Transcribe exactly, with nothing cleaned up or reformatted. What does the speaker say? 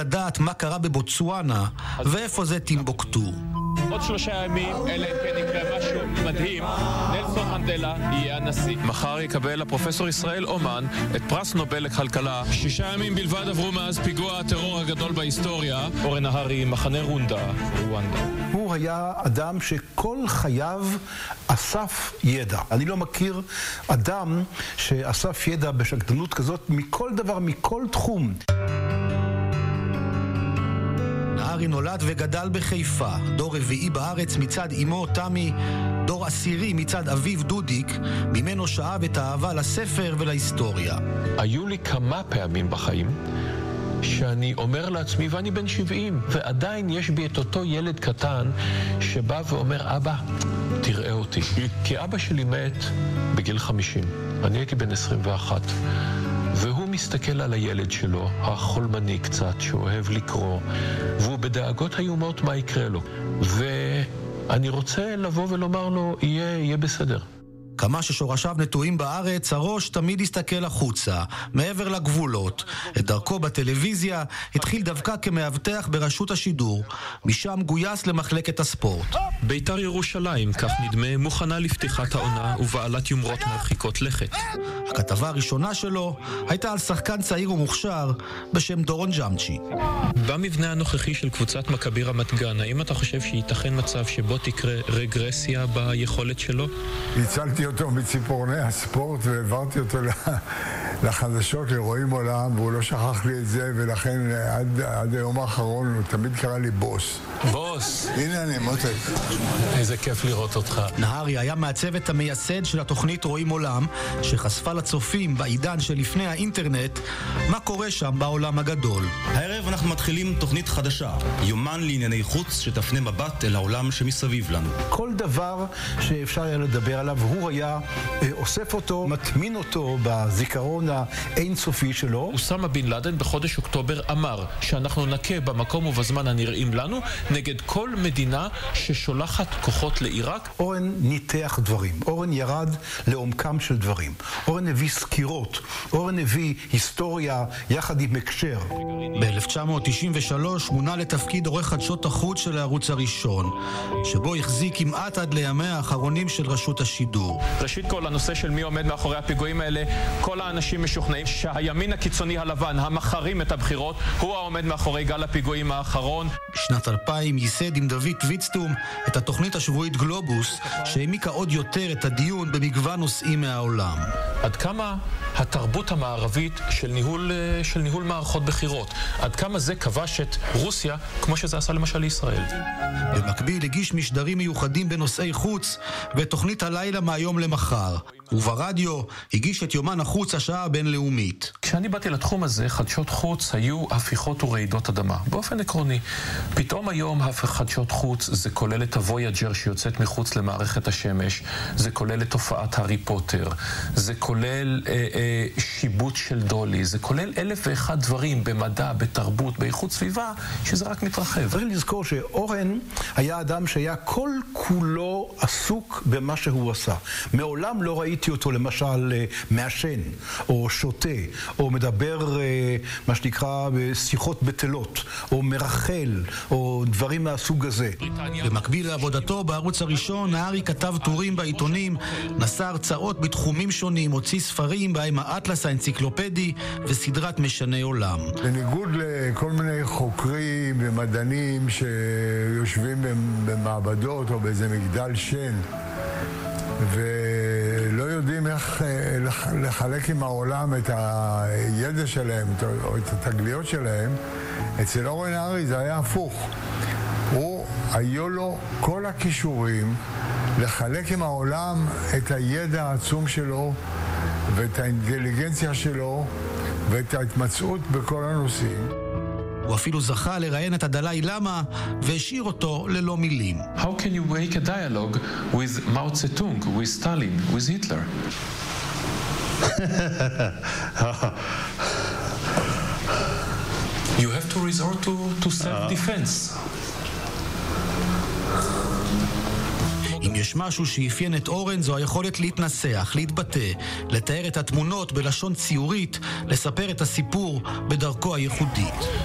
לדעת מה קרה בבוצואנה ואיפה זה טימבוקטו. עוד שלושה ימים, אלא אם כן יקרה משהו מדהים, נלסון מנדלה יהיה הנשיא. מחר יקבל הפרופסור ישראל אומן את פרס נובל לכלכלה. שישה ימים בלבד עברו מאז פיגוע הטרור הגדול בהיסטוריה. אורן נהרי, מחנה רונדה, רואנדה. הוא היה אדם שכל חייו אסף ידע. אני לא מכיר אדם שאסף ידע בשקדנות כזאת מכל דבר, מכל תחום. נהרי נולד וגדל בחיפה, דור רביעי בארץ מצד אמו תמי, דור עשירי מצד אביו דודיק, ממנו שאב את האהבה לספר ולהיסטוריה. היו לי כמה פעמים בחיים שאני אומר לעצמי, ואני בן שבעים, ועדיין יש בי את אותו ילד קטן שבא ואומר, אבא, תראה אותי. כי אבא שלי מת בגיל חמישים, אני הייתי בן עשרים ואחת. והוא מסתכל על הילד שלו, החולמני קצת, שאוהב לקרוא, והוא בדאגות איומות מה יקרה לו. ואני רוצה לבוא ולומר לו, יהיה, יהיה בסדר. כמה ששורשיו נטועים בארץ, הראש תמיד הסתכל החוצה, מעבר לגבולות. את דרכו בטלוויזיה התחיל דווקא כמאבטח ברשות השידור, משם גויס למחלקת הספורט. בית"ר ירושלים, כך נדמה, מוכנה לפתיחת העונה ובעלת יומרות מרחיקות לכת. הכתבה הראשונה שלו הייתה על שחקן צעיר ומוכשר בשם דורון ג'אמצ'י. במבנה הנוכחי של קבוצת מכבי רמת גן, האם אתה חושב שייתכן מצב שבו תקרה רגרסיה ביכולת שלו? ניצלתי אותו מציפורני הספורט והעברתי אותו לחדשות, לרואים עולם, והוא לא שכח לי את זה, ולכן עד, עד היום האחרון הוא תמיד קרא לי בוס. בוס! הנה אני, מותק. איזה כיף לראות אותך. נהרי היה מהצוות המייסד של התוכנית רואים עולם, שחשפה לצופים בעידן שלפני האינטרנט מה קורה שם בעולם הגדול. הערב אנחנו מתחילים תוכנית חדשה, יומן לענייני חוץ שתפנה מבט אל העולם שמסביב לנו. כל דבר שאפשר היה לדבר עליו, הוא היה אוסף אותו, מטמין אותו בזיכרון האינסופי שלו. אוסמה בן לאדן בחודש אוקטובר אמר שאנחנו נקה במקום ובזמן הנראים לנו נגד כל מדינה ששולחת כוחות לעיראק. אורן ניתח דברים, אורן ירד לעומקם של דברים, אורן הביא סקירות, אורן הביא היסטוריה יחד עם הקשר. ב-אלף תשע מאות תשעים ושלוש מונה לתפקיד עורך חדשות החוץ של הערוץ הראשון, שבו החזיק כמעט עד לימיה האחרונים של רשות השידור. ראשית כל, הנושא של מי עומד מאחורי הפיגועים האלה, כל האנשים משוכנעים שהימין הקיצוני הלבן, המחרים את הבחירות, הוא העומד מאחורי גל הפיגועים האחרון. בשנת אלפיים ייסד עם דוד טוויצטום את התוכנית השבועית גלובוס, שהעמיקה עוד יותר את הדיון במגוון נושאים מהעולם. עד כמה התרבות המערבית של ניהול, של ניהול מערכות בחירות, עד כמה זה כבש את רוסיה, כמו שזה עשה למשל לישראל. במקביל הגיש משדרים מיוחדים בנושאי חוץ, ותוכנית הלילה מהיום למחר. וברדיו הגיש את יומן החוץ השעה הבינלאומית. כשאני באתי לתחום הזה, חדשות חוץ היו הפיכות ורעידות אדמה. באופן עקרוני, פתאום היום חדשות חוץ זה כולל את הוויאג'ר שיוצאת מחוץ למערכת השמש, זה כולל את תופעת הארי פוטר, זה כולל אה, אה, שיבוט של דולי, זה כולל אלף ואחד דברים במדע, בתרבות, באיכות סביבה, שזה רק מתרחב. צריך לזכור שאורן היה אדם שהיה כל כולו עסוק במה שהוא עשה. מעולם לא ראיתי אותו למשל מעשן או שותה או מדבר מה שנקרא בשיחות בטלות או מרחל או דברים מהסוג הזה. במקביל לעבודתו בערוץ הראשון, נהרי כתב טורים בעיתונים, נשא הרצאות בתחומים שונים, הוציא ספרים בהם האטלס האנציקלופדי וסדרת משני עולם. בניגוד לכל מיני חוקרים ומדענים שיושבים במעבדות או באיזה מגדל שן ולא יודעים איך לחלק עם העולם את הידע שלהם או את התגליות שלהם, אצל אורן נהרי זה היה הפוך. הוא, היו לו כל הכישורים לחלק עם העולם את הידע העצום שלו ואת האינטליגנציה שלו ואת ההתמצאות בכל הנושאים. הוא אפילו זכה לראיין את הדלאי למה והשאיר אותו ללא מילים. How can you make a dialogue with Mao Zedong, with Stalin, with Hitler? You have to resort to, to self-defense. אם יש משהו שאפיין את אורן זו היכולת להתנסח, להתבטא, לתאר את התמונות בלשון ציורית, לספר את הסיפור בדרכו הייחודית.